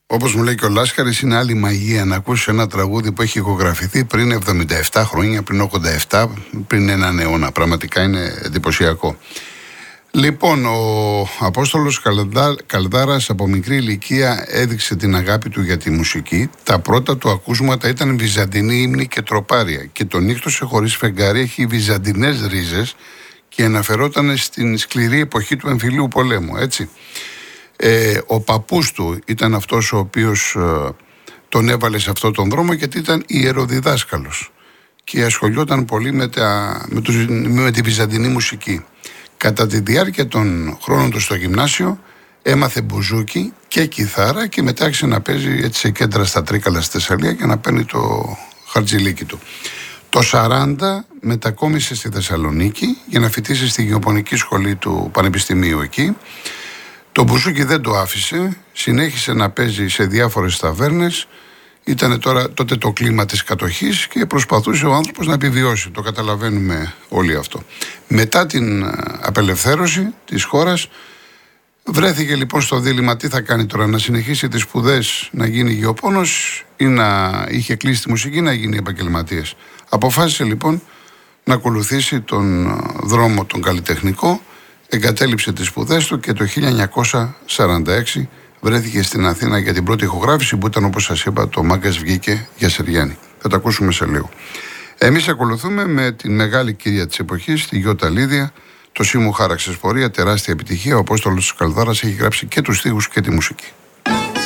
Όπως μου λέει και ο Λάσκαρης, είναι άλλη μαγεία να ακούσει ένα τραγούδι που έχει ηχογραφηθεί πριν 77 χρόνια, πριν 87, πριν έναν αιώνα. Πραγματικά είναι εντυπωσιακό. Λοιπόν, ο Απόστολος Καλδάρας από μικρή ηλικία έδειξε την αγάπη του για τη μουσική. Τα πρώτα του ακούσματα ήταν βυζαντινή ύμνη και τροπάρια. Και το νύχτωσε χωρίς φεγγάρι έχει βυζαντινές ρίζες και αναφερόταν στην σκληρή εποχή του εμφυλίου πολέμου, έτσι. Ο παππούς του ήταν αυτός ο οποίος τον έβαλε σε αυτόν τον δρόμο, γιατί ήταν ιεροδιδάσκαλος και ασχολιόταν πολύ με τη βυζαντινή μουσική. Κατά τη διάρκεια των χρόνων του στο γυμνάσιο έμαθε μπουζούκι και κιθάρα και μετά άρχισε να παίζει έτσι σε κέντρα στα Τρίκαλα στη Θεσσαλία και να παίρνει το χαρτζηλίκι του. Το 40 μετακόμισε στη Θεσσαλονίκη για να φοιτήσει στη Γεωπονική Σχολή του Πανεπιστημίου εκεί. Το μπουζούκι δεν το άφησε, συνέχισε να παίζει σε διάφορες ταβέρνες. Ήταν τότε το κλίμα της κατοχής και προσπαθούσε ο άνθρωπος να επιβιώσει. Το καταλαβαίνουμε όλοι αυτό. Μετά την απελευθέρωση της χώρας βρέθηκε λοιπόν στο δίλημμα τι θα κάνει τώρα, να συνεχίσει τις σπουδές, να γίνει γεωπόνος ή να είχε κλείσει τη μουσική, να γίνει επαγγελματίας. Αποφάσισε λοιπόν να ακολουθήσει τον δρόμο τον καλλιτεχνικό, εγκατέλειψε τις σπουδές του και το 1946 βρέθηκε στην Αθήνα για την πρώτη ηχογράφηση που ήταν, όπως σας είπα, το Μάγκας βγήκε για Σεριάννη. Θα το ακούσουμε σε λίγο. Εμείς ακολουθούμε με την μεγάλη κυρία της εποχής, τη Γιώτα Λίδια. Το Σίμου χάραξες πορεία, τεράστια επιτυχία. Ο Απόστολος Καλδάρας έχει γράψει και τους στίχους και τη μουσική.